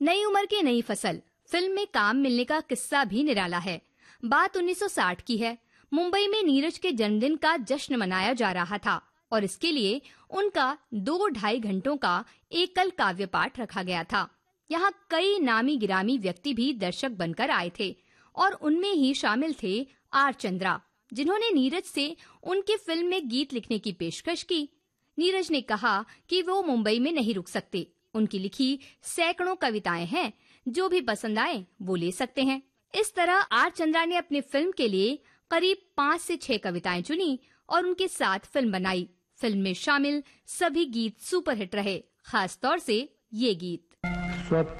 नई उम्र की नई फसल फिल्म में काम मिलने का किस्सा भी निराला है। बात 1960 की है। मुंबई में नीरज के जन्मदिन का जश्न मनाया जा रहा था और इसके लिए उनका 2-2.5 घंटों का एकल काव्य पाठ रखा गया था। यहाँ कई नामी गिरामी व्यक्ति भी दर्शक बनकर आए थे और उनमें ही शामिल थे आर चंद्रा, जिन्होंने नीरज से उनकी फिल्म में गीत लिखने की पेशकश की। नीरज ने कहा कि वो मुंबई में नहीं रुक सकते। उनकी लिखी सैकड़ों कविताएं हैं, जो भी पसंद आए वो ले सकते हैं। इस तरह आर चंद्रा ने अपनी फिल्म के लिए करीब 5 से 6 कविताएं चुनी और उनके साथ फिल्म बनाई। फिल्म में शामिल सभी गीत सुपरहिट रहे, खास तौर से ये गीत।